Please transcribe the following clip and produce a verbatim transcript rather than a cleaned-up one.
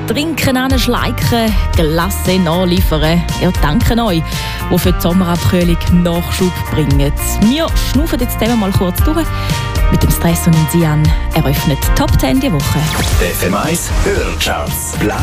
Trinken anschleichen, Glasse nachliefern. Ja, danke euch, die für die Sommerabkühlung Nachschub bringen. Wir schnaufen jetzt zusammen mal kurz durch. Mit dem Stress und Sian eröffnet Top zehn die Woche. Die F M eins Hörcharts. Platz